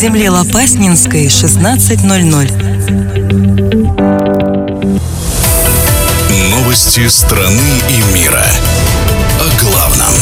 земле Лопаснинской, 16:00. Новости страны и мира. О главном.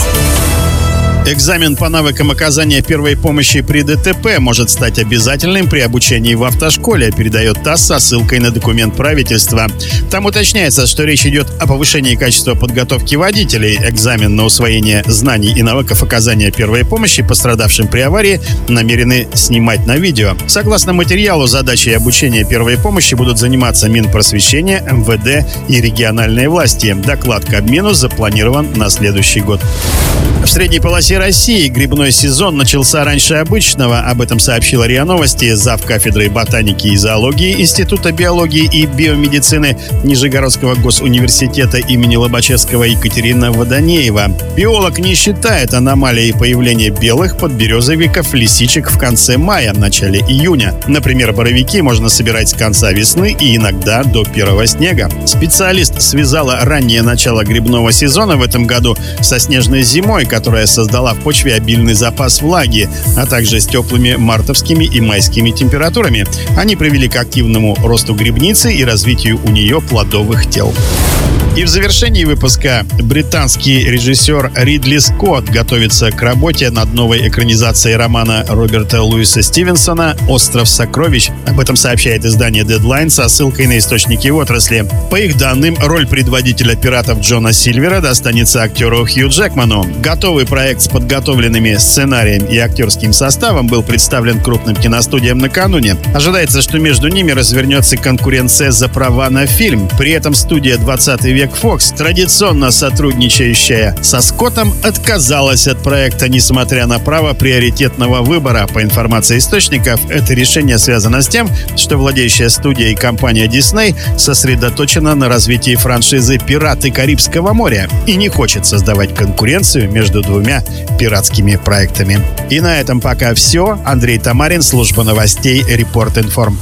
Экзамен по навыкам оказания первой помощи при ДТП может стать обязательным при обучении в автошколе, передает ТАСС со ссылкой на документ правительства. Там уточняется, что речь идет о повышении качества подготовки водителей. Экзамен на усвоение знаний и навыков оказания первой помощи пострадавшим при аварии намерены снимать на видео. Согласно материалу, задачей обучения первой помощи будут заниматься Минпросвещение, МВД и региональные власти. Доклад к обмену запланирован на следующий год. В средней полосе России грибной сезон начался раньше обычного. Об этом сообщила РИА Новости зав. Кафедрой ботаники и зоологии Института биологии и биомедицины Нижегородского госуниверситета имени Лобачевского Екатерина Водонеева. Биолог не считает аномалией появления белых подберезовиков лисичек в конце мая, начале июня. Например, боровики можно собирать с конца весны и иногда до первого снега. Специалист связала раннее начало грибного сезона в этом году со снежной зимой, которая создала в почве обильный запас влаги, а также с теплыми мартовскими и майскими температурами. Они привели к активному росту грибницы и развитию у нее плодовых тел. И в завершении выпуска британский режиссер Ридли Скотт готовится к работе над новой экранизацией романа Роберта Луиса Стивенсона «Остров сокровищ». Об этом сообщает издание Deadline со ссылкой на источники в отрасли. По их данным, роль предводителя пиратов Джона Сильвера достанется актеру Хью Джекману. Готовый проект с подготовленными сценарием и актерским составом был представлен крупным киностудиям накануне. Ожидается, что между ними развернется конкуренция за права на фильм. При этом студия «20 век Fox», традиционно сотрудничающая со Скоттом, отказалась от проекта, несмотря на право приоритетного выбора. По информации источников, это решение связано с тем, что владеющая студия и компания Disney сосредоточена на развитии франшизы «Пираты Карибского моря» и не хочет создавать конкуренцию между двумя пиратскими проектами. И на этом пока все. Андрей Тамарин, служба новостей Репорт-Информ.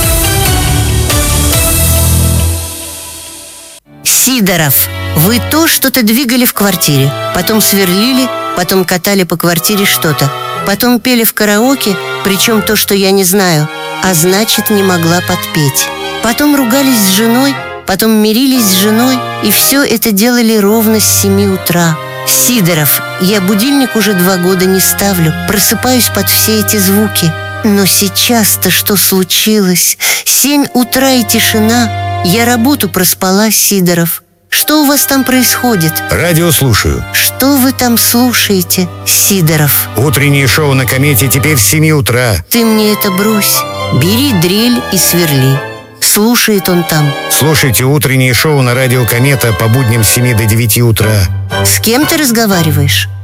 Сидоров, вы то что-то двигали в квартире, потом сверлили, потом катали по квартире что-то, потом пели в караоке, причем то, что я не знаю, а значит, не могла подпеть. Потом ругались с женой, потом мирились с женой, и все это делали ровно с 7 утра. Сидоров, я будильник уже 2 года не ставлю, просыпаюсь под все эти звуки. Но сейчас-то что случилось? 7 утра и тишина. Я работу проспала, Сидоров. Что у вас там происходит? Радио слушаю. Что вы там слушаете, Сидоров? Утреннее шоу на Комете теперь с 7 утра. Ты мне это брось. Бери дрель и сверли. Слушает он там. Слушайте утреннее шоу на радио Комета по будням с 7 до 9 утра. С кем ты разговариваешь?